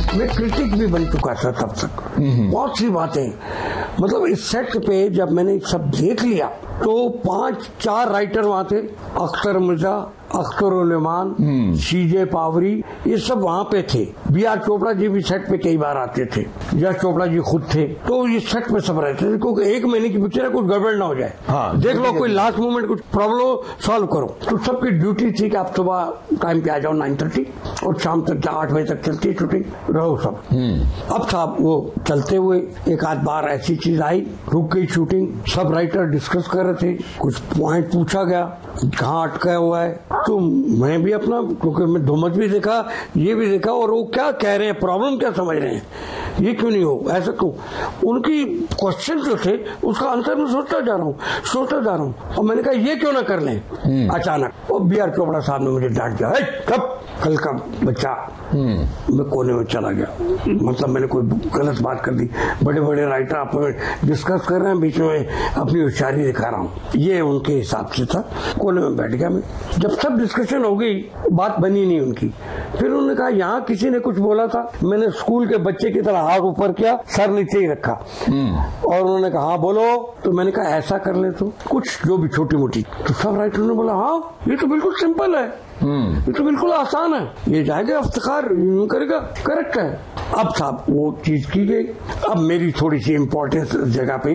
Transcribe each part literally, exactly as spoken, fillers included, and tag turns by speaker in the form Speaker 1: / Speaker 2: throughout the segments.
Speaker 1: मैं क्रिटिक भी बन चुका था तब तक। बहुत सी बातें, मतलब इस सेट पे जब मैंने सब देख लिया तो पांच चार राइटर वहां थे, अख्तर मिर्जा, अख्तर उलेमान, सीजे पावरी, ये सब वहां पे थे। बी आर चोपड़ा जी भी सेट पे कई बार आते थे, यश चोपड़ा जी खुद थे। तो ये सेट पे सब रहते थे क्योंकि एक महीने की पिक्चर है, कुछ गड़बड़ ना हो जाए। हाँ, देख लो कोई लास्ट मोमेंट कुछ प्रॉब्लम सॉल्व करो। तो सबकी ड्यूटी थी कि आप सुबह टाइम पे आ जाओ नाइन थर्टी और शाम तक आठ बजे तक चलती शूटिंग, रहो सब। अब साहब वो चलते हुए एक आध बार ऐसी चीज आई, रुक गई शूटिंग, सब राइटर डिस्कस कर रहे थे, कुछ पॉइंट पूछा गया कहाँ अटका हुआ है। तो मैं भी अपना, क्योंकि मैं धुमत भी देखा, ये भी देखा, और वो क्या कह रहे हैं, प्रॉब्लम क्या समझ रहे हैं, ये क्यों नहीं हो, ऐसा क्यों, उनकी क्वेश्चन जो थे उसका आंसर मैं सोचता जा रहा हूँ सोचता जा रहा हूँ और मैंने कहा ये क्यों ना कर लें। अचानक और बी आर चोपड़ा साहब ने मुझे डांट दिया, कब कल का बच्चा। मैं कोने में चला गया, मतलब मैंने कोई गलत बात कर दी। बड़े बड़े राइटर आप डिस्कस कर रहे हैं, बीच में अपनी होशियारी दिखा रहा हूँ, ये उनके हिसाब से था। कोने में बैठ गया मैं। जब सब डिस्कशन हो गई, बात बनी नहीं उनकी। फिर उन्होंने कहा यहाँ किसी ने कुछ बोला था, मैंने स्कूल के बच्चे की तरह हाथ ऊपर किया, सर नीचे ही रखा, और उन्होंने कहा हाँ बोलो। तो मैंने कहा ऐसा कर ले तो कुछ जो भी छोटी मोटी। तो सब राइटर ने बोला हाँ ये तो बिल्कुल सिंपल है, ये तो बिल्कुल आसान है, ये जाएगा अफ्तार यूं करेगा, करेक्ट है। अब साहब वो चीज की गई। अब मेरी थोड़ी सी इम्पोर्टेंस जगह पे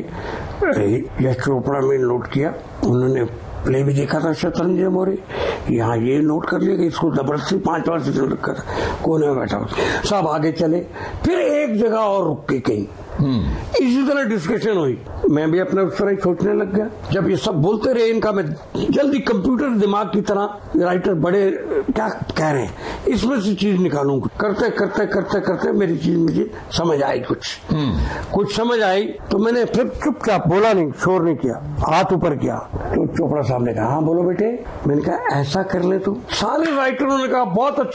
Speaker 1: यश चोपड़ा में नोट किया, उन्होंने प्ले भी देखा था शतरंज मोरे, यहाँ ये नोट कर लिया कि इसको जबरदस्ती पांच बार से रखा था, कोने में बैठा सब आगे चले। फिर एक जगह और रुक के कहीं इसी तरह डिस्कशन हुई, मैं भी अपने उस तरह ही सोचने लग गया। जब ये सब बोलते रहे, इनका मैं जल्दी कंप्यूटर दिमाग की तरह राइटर बड़े क्या कह रहे हैं इसमें से चीज निकालूंगा। करते करते करते करते मेरी चीज मुझे समझ आई, कुछ कुछ समझ आई। तो मैंने फिर चुपचाप बोला नहीं, शोर नहीं किया, हाथ ऊपर किया। तो चोपड़ा साहब ने कहा हाँ बोलो बेटे। मैंने कहा ऐसा कर ले तो। सारे राइटरों ने कहा बहुत अच्छा।